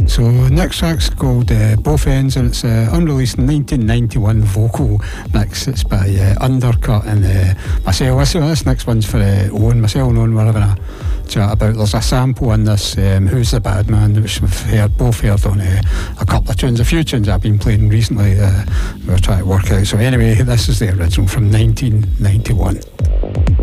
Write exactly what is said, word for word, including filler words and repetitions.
So next track's called uh, Both Ends, and it's uh, unreleased nineteen ninety-one vocal mix. It's by uh, Undercut and uh, myself. So this next one's for uh, Owen. Myself and Owen we're having a chat about. There's a sample in this, um, Who's the Bad Man, which we've heard, both heard on uh, a couple of tunes, a few tunes I've been playing recently. Uh, we were trying to work out. So anyway, this is the original from nineteen ninety-one.